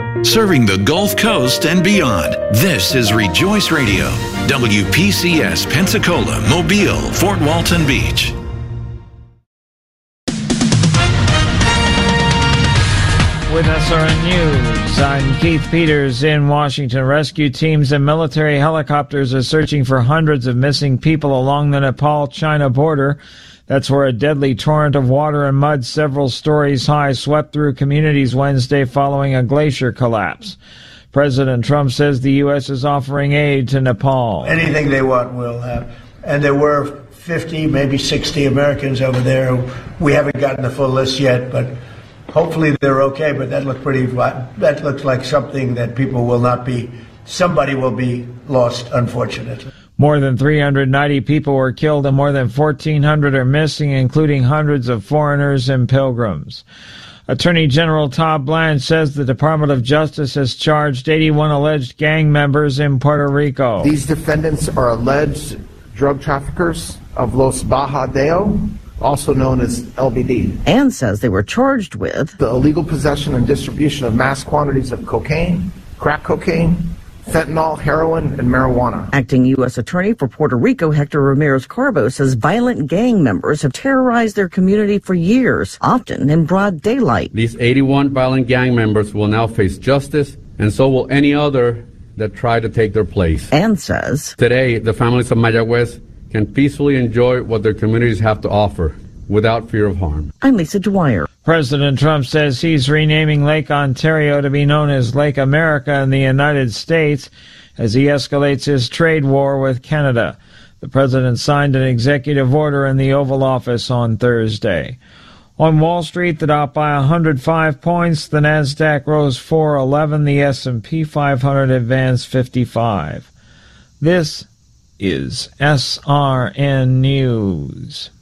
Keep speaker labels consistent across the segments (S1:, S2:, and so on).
S1: Serving the Gulf Coast and beyond, this is Rejoice Radio, WPCS Pensacola, Mobile, Fort Walton Beach.
S2: With SRN News, I'm Keith Peters in Washington. Rescue teams and military helicopters are searching for hundreds of missing people along the Nepal-China border. That's where a deadly torrent of water and mud several stories high swept through communities Wednesday following a glacier collapse. President Trump says the U.S. is offering aid to Nepal.
S3: Anything they want, we'll have. And there were 50, maybe 60 Americans over there. We haven't gotten the full list yet, but hopefully they're okay. But that looks like something that people will not be, somebody will be lost, unfortunately.
S2: More than 390 people were killed and more than 1,400 are missing, including hundreds of foreigners and pilgrims. Attorney General Todd Blanche says the Department of Justice has charged 81 alleged gang members in Puerto Rico.
S4: These defendants are alleged drug traffickers of Los Bajadeo, also known as LBD.
S5: And says they were charged with
S4: the illegal possession and distribution of mass quantities of cocaine, crack cocaine, fentanyl, heroin, and marijuana.
S5: Acting U.S. Attorney for Puerto Rico, Hector Ramirez-Carbo, says violent gang members have terrorized their community for years, often in broad daylight.
S6: These 81 violent gang members will now face justice, and so will any other that try to take their place.
S5: And says
S6: today, the families of Mayagüez can peacefully enjoy what their communities have to offer without fear of harm.
S5: I'm Lisa Dwyer.
S2: President Trump says he's renaming Lake Ontario to be known as Lake America in the United States as he escalates his trade war with Canada. The president signed an executive order in the Oval Office on Thursday. On Wall Street, the Dow by 105 points, the Nasdaq rose 411, the S&P 500 advanced 55. This is SRN News.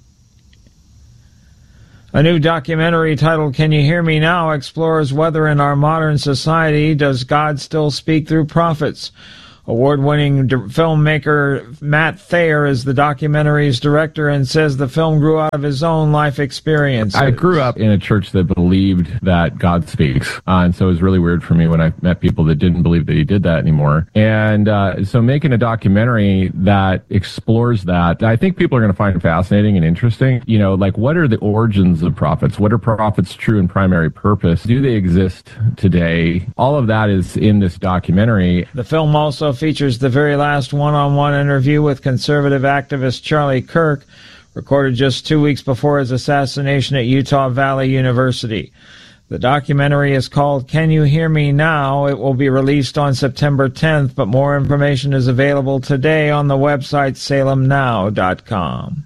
S2: A new documentary titled Can You Hear Me Now explores whether in our modern society does God still speak through prophets. Award-winning filmmaker Matt Thayer is the documentary's director and says the film grew out of his own life experience.
S7: I grew up in a church that believed that God speaks, and so it was really weird for me when I met people that didn't believe that he did that anymore. And so making a documentary that explores that, I think people are going to find fascinating and interesting. You know, like what are the origins of prophets? What are prophets' true and primary purpose? Do they exist today? All of that is in this documentary.
S2: The film also features the very last one-on-one interview with conservative activist Charlie Kirk, recorded just 2 weeks before his assassination at Utah Valley University. The documentary is called Can You Hear Me Now? It will be released on September 10th, but more information is available today on the website salemnow.com.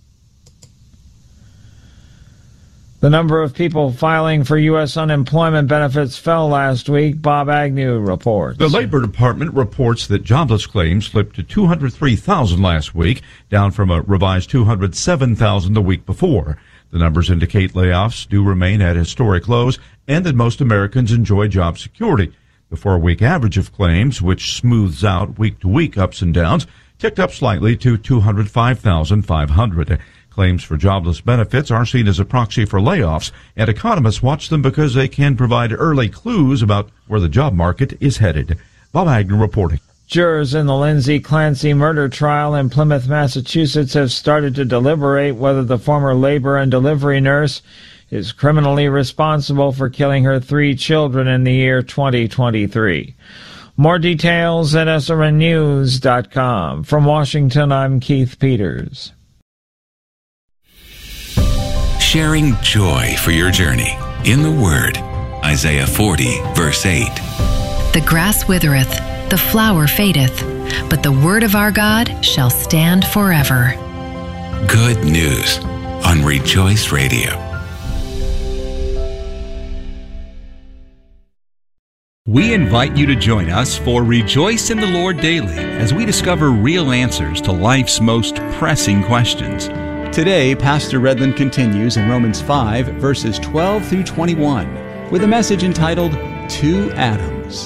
S2: The number of people filing for U.S. unemployment benefits fell last week. Bob Agnew reports.
S8: The Labor Department reports that jobless claims slipped to 203,000 last week, down from a revised 207,000 the week before. The numbers indicate layoffs do remain at historic lows and that most Americans enjoy job security. The 4-week average of claims, which smooths out week-to-week ups and downs, ticked up slightly to 205,500. Claims for jobless benefits are seen as a proxy for layoffs, and economists watch them because they can provide early clues about where the job market is headed. Bob Agnew reporting.
S2: Jurors in the Lindsay Clancy murder trial in Plymouth, Massachusetts have started to deliberate whether the former labor and delivery nurse is criminally responsible for killing her 3 children in the year 2023. More details at srnnews.com. From Washington, I'm Keith Peters.
S1: Sharing joy for your journey in the Word. Isaiah 40, verse 8.
S9: The grass withereth, the flower fadeth, but the word of our God shall stand forever.
S1: Good news on Rejoice Radio.
S10: We invite you to join us for Rejoice in the Lord Daily as we discover real answers to life's most pressing questions.
S11: Today, Pastor Redland continues in Romans 5, verses 12 through 21, with a message entitled, 2 Adams.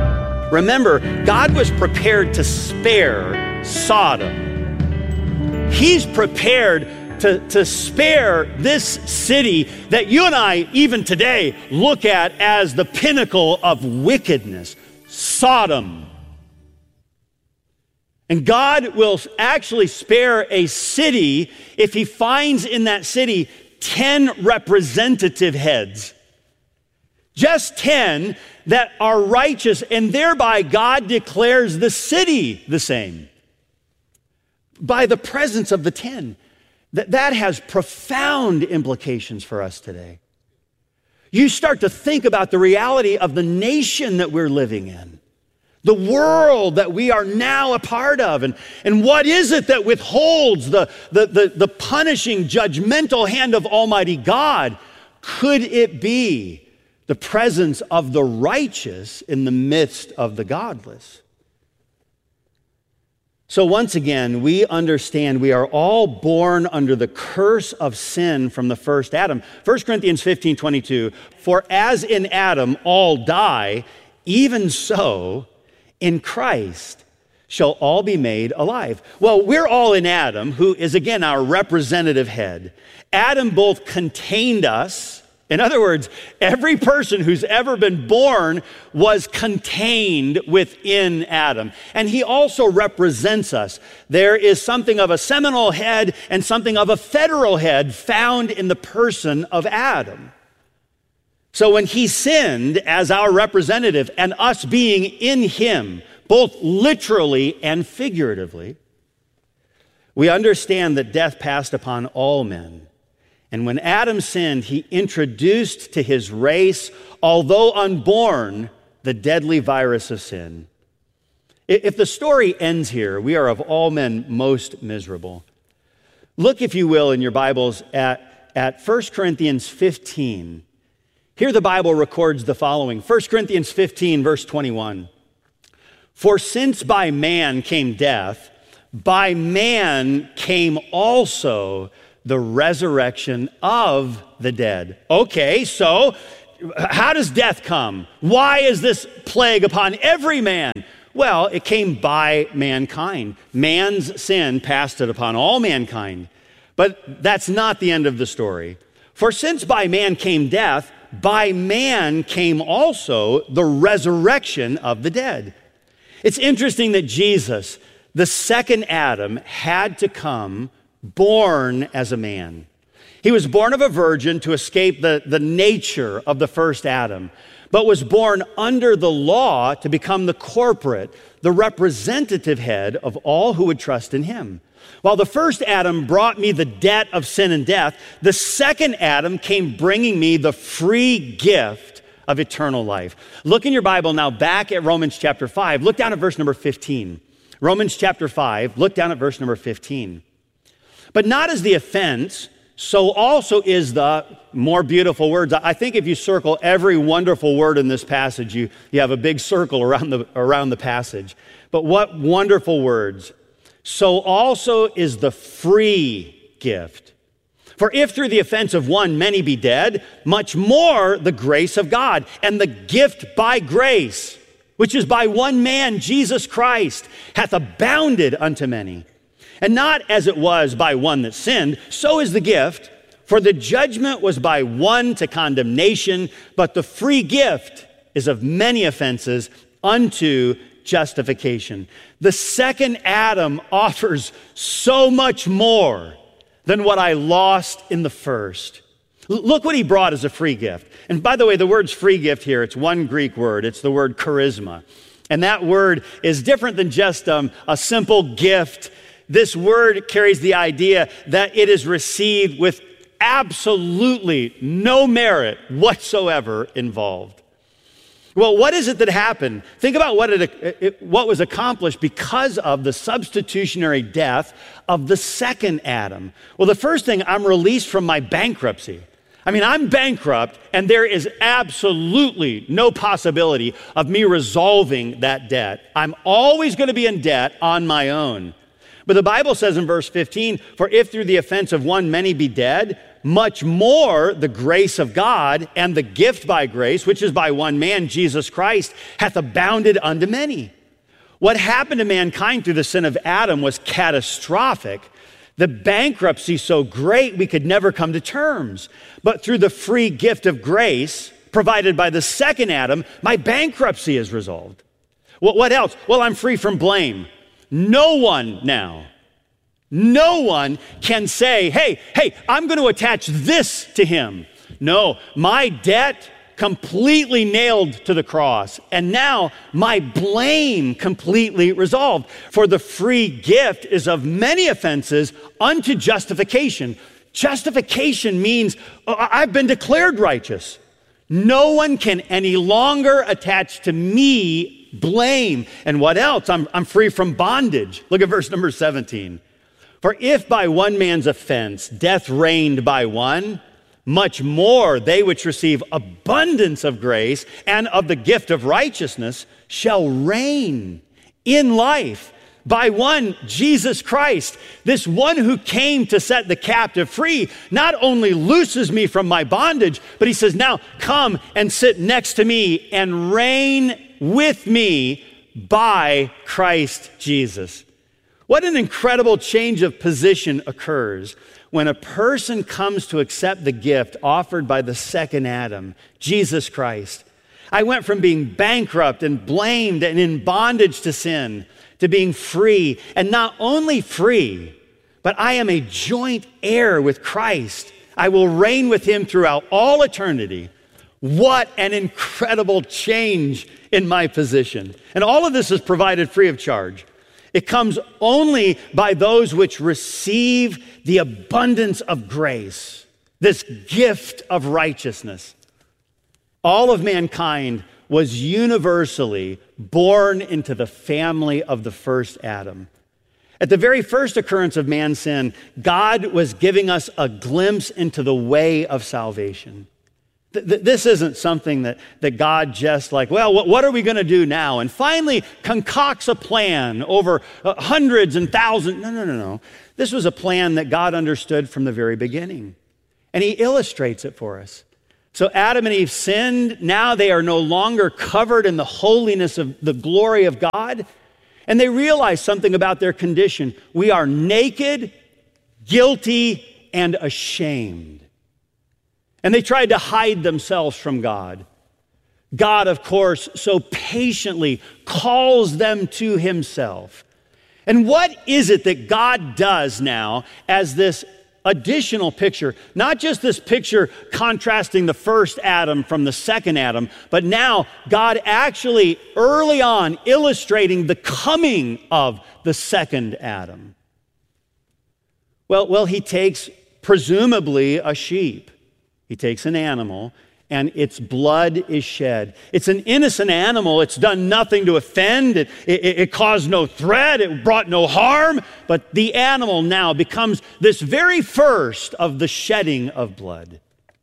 S12: Remember, God was prepared to spare Sodom. He's prepared to spare this city that you and I, even today, look at as the pinnacle of wickedness, Sodom. And God will actually spare a city if he finds in that city 10 representative heads. Just 10 that are righteous, and thereby God declares the city the same. By the presence of the 10. That has profound implications for us today. You start to think about the reality of the nation that we're living in, the world that we are now a part of, and what is it that withholds the punishing, judgmental hand of Almighty God? Could it be the presence of the righteous in the midst of the godless? So once again, we understand we are all born under the curse of sin from the first Adam. 1 Corinthians 15:22, for as in Adam all die, even so in Christ shall all be made alive. Well, we're all in Adam, who is again our representative head. Adam both contained us. In other words, every person who's ever been born was contained within Adam. And he also represents us. There is something of a seminal head and something of a federal head found in the person of Adam. So when he sinned as our representative and us being in him, both literally and figuratively, we understand that death passed upon all men. And when Adam sinned, he introduced to his race, although unborn, the deadly virus of sin. If the story ends here, we are of all men most miserable. Look, if you will, in your Bibles at 1 Corinthians 15. Here the Bible records the following. 1 Corinthians 15, verse 21. For since by man came death, by man came also the resurrection of the dead. Okay, so how does death come? Why is this plague upon every man? Well, it came by mankind. Man's sin passed it upon all mankind. But that's not the end of the story. For since by man came death, by man came also the resurrection of the dead. It's interesting that Jesus, the second Adam, had to come born as a man. He was born of a virgin to escape the nature of the first Adam, but was born under the law to become the corporate, the representative head of all who would trust in him. While the first Adam brought me the debt of sin and death, the second Adam came bringing me the free gift of eternal life. Look in your Bible now back at Romans chapter 5. Look down at verse number 15. Romans chapter 5, look down at verse number 15. But not as the offense, so also is the more beautiful words. I think if you circle every wonderful word in this passage, you have a big circle around the passage. But what wonderful words. So also is the free gift. For if through the offense of one many be dead, much more the grace of God and the gift by grace, which is by one man, Jesus Christ, hath abounded unto many. And not as it was by one that sinned, so is the gift. For the judgment was by one to condemnation, but the free gift is of many offenses unto justification. The second Adam offers so much more than what I lost in the first. Look what he brought as a free gift. And by the way, the word's free gift here, it's one Greek word. It's the word charisma. And that word is different than just a simple gift. This word carries the idea that it is received with absolutely no merit whatsoever involved. Well, what is it that happened? Think about what was accomplished because of the substitutionary death of the second Adam. Well, the first thing, I'm released from my bankruptcy. I mean, I'm bankrupt, and there is absolutely no possibility of me resolving that debt. I'm always going to be in debt on my own. But the Bible says in verse 15, for if through the offense of one many be dead, much more the grace of God and the gift by grace, which is by one man, Jesus Christ, hath abounded unto many. What happened to mankind through the sin of Adam was catastrophic. The bankruptcy so great we could never come to terms. But through the free gift of grace provided by the second Adam, my bankruptcy is resolved. What else? Well, I'm free from blame. No one can say, hey, I'm going to attach this to him. No, my debt completely nailed to the cross, and now my blame completely resolved. For the free gift is of many offenses unto justification. Justification means I've been declared righteous. No one can any longer attach to me blame. And what else? I'm free from bondage. Look at verse number 17. For if by one man's offense death reigned by one, much more they which receive abundance of grace and of the gift of righteousness shall reign in life by one, Jesus Christ. This one who came to set the captive free not only looses me from my bondage, but he says, now come and sit next to me and reign with me by Christ Jesus. What an incredible change of position occurs when a person comes to accept the gift offered by the second Adam, Jesus Christ. I went from being bankrupt and blamed and in bondage to sin to being free, and not only free, but I am a joint heir with Christ. I will reign with him throughout all eternity. What an incredible change in my position. And all of this is provided free of charge. It comes only by those which receive the abundance of grace, this gift of righteousness. All of mankind was universally born into the family of the first Adam. At the very first occurrence of man's sin, God was giving us a glimpse into the way of salvation. This isn't something that God just like, well, what are we going to do now? And finally concocts a plan over hundreds and thousands. No. This was a plan that God understood from the very beginning. And he illustrates it for us. So Adam and Eve sinned. Now they are no longer covered in the holiness of the glory of God. And they realize something about their condition. We are naked, guilty, and ashamed. And they tried to hide themselves from God. God, of course, so patiently calls them to himself. And what is it that God does now as this additional picture? Not just this picture contrasting the first Adam from the second Adam, but now God actually early on illustrating the coming of the second Adam. Well, he takes presumably a sheep. He takes an animal, and its blood is shed. It's an innocent animal. It's done nothing to offend. It caused no threat. It brought no harm. But the animal now becomes this very first of the shedding of blood.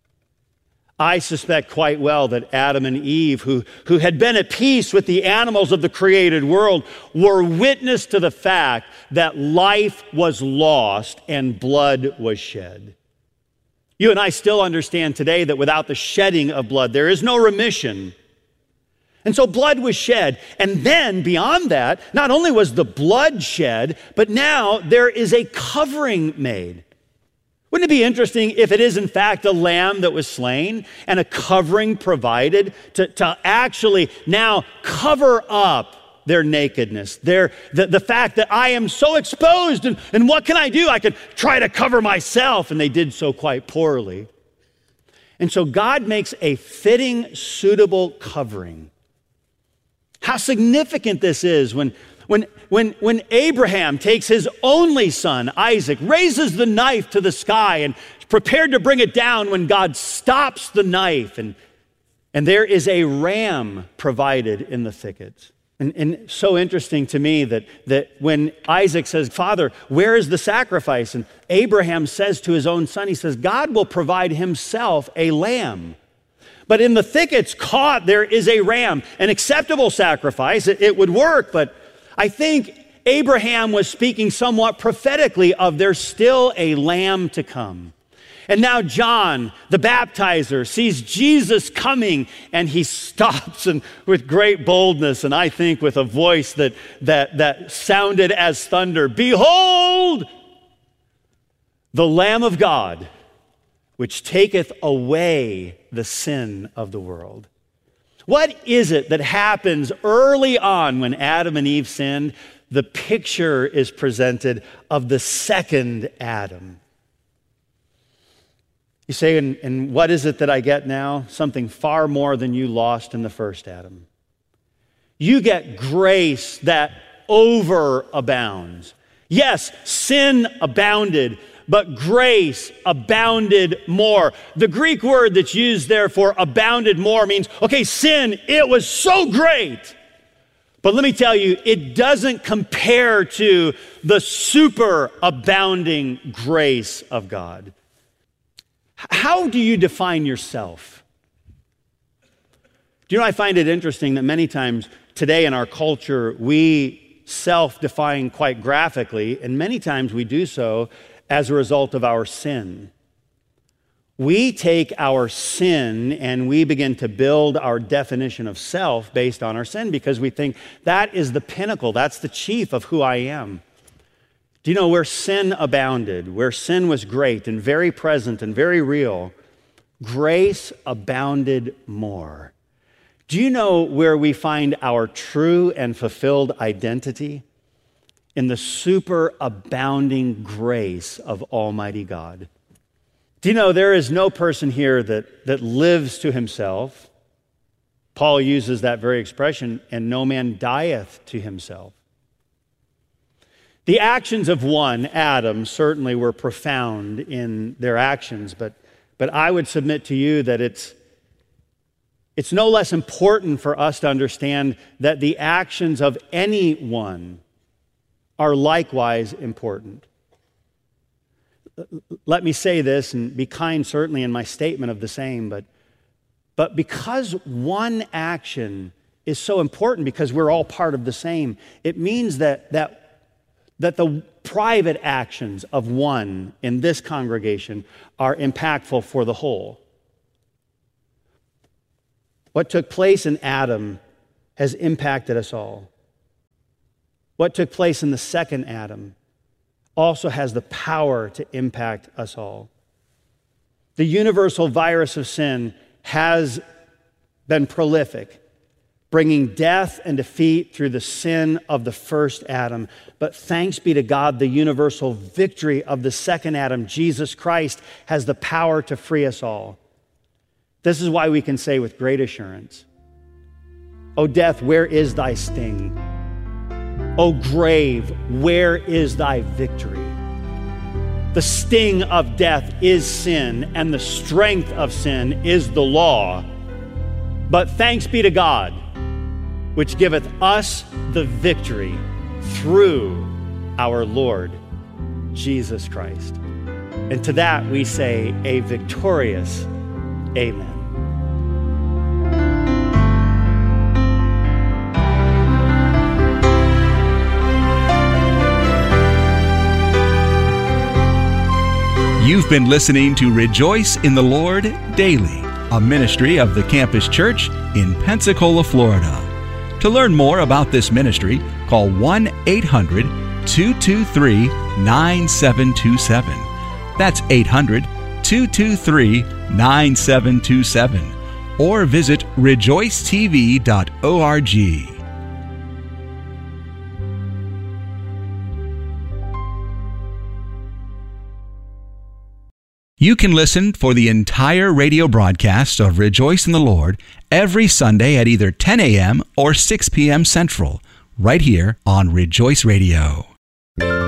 S12: I suspect quite well that Adam and Eve, who had been at peace with the animals of the created world, were witness to the fact that life was lost and blood was shed. You and I still understand today that without the shedding of blood, there is no remission. And so blood was shed. And then beyond that, not only was the blood shed, but now there is a covering made. Wouldn't it be interesting if it is in fact a lamb that was slain and a covering provided to actually now cover up their nakedness, the fact that I am so exposed, and what can I do? I could try to cover myself, and they did so quite poorly. And so God makes a fitting, suitable covering. How significant this is when Abraham takes his only son, Isaac, raises the knife to the sky and is prepared to bring it down when God stops the knife, and there is a ram provided in the thickets. And so interesting to me that when Isaac says, Father, where is the sacrifice? And Abraham says to his own son, he says, God will provide himself a lamb. But in the thickets caught, there is a ram, an acceptable sacrifice. It would work, but I think Abraham was speaking somewhat prophetically of there's still a lamb to come. And now John, the baptizer, sees Jesus coming, and he stops and with great boldness, and I think with a voice that sounded as thunder, behold, the Lamb of God, which taketh away the sin of the world. What is it that happens early on when Adam and Eve sinned? The picture is presented of the second Adam. You say, and what is it that I get now? Something far more than you lost in the first Adam. You get grace that overabounds. Yes, sin abounded, but grace abounded more. The Greek word that's used there for abounded more means, okay, sin, it was so great. But let me tell you, it doesn't compare to the super abounding grace of God. How do you define yourself? Do you know, I find it interesting that many times today in our culture, we self-define quite graphically, and many times we do so as a result of our sin. We take our sin and we begin to build our definition of self based on our sin because we think that is the pinnacle, that's the chief of who I am. Do you know, where sin abounded, where sin was great and very present and very real, grace abounded more. Do you know where we find our true and fulfilled identity? In the superabounding grace of Almighty God. Do you know there is no person here that lives to himself? Paul uses that very expression, and no man dieth to himself. The actions of one, Adam, certainly were profound in their actions, but I would submit to you that it's no less important for us to understand that the actions of anyone are likewise important. Let me say this, and be kind certainly in my statement of the same, but because one action is so important, because we're all part of the same, it means that the private actions of one in this congregation are impactful for the whole. What took place in Adam has impacted us all. What took place in the second Adam also has the power to impact us all. The universal virus of sin has been prolific, bringing death and defeat through the sin of the first Adam. But thanks be to God, the universal victory of the second Adam, Jesus Christ, has the power to free us all. This is why we can say with great assurance, O death, where is thy sting? O grave, where is thy victory? The sting of death is sin, and the strength of sin is the law. But thanks be to God, which giveth us the victory through our Lord Jesus Christ. And to that we say a victorious amen.
S10: You've been listening to Rejoice in the Lord Daily, a ministry of the Campus Church in Pensacola, Florida. To learn more about this ministry, call 1-800-223-9727. That's 800-223-9727. Or visit rejoicetv.org. You can listen for the entire radio broadcast of Rejoice in the Lord every Sunday at either 10 a.m. or 6 p.m. Central, right here on Rejoice Radio.